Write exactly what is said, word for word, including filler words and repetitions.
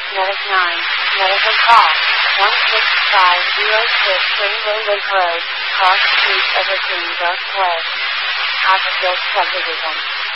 Medic nine, medical call, one six five zero six Rainbow Lake Road, Cross Street, Evergreen, Dark Way. Haverhill Subdivision.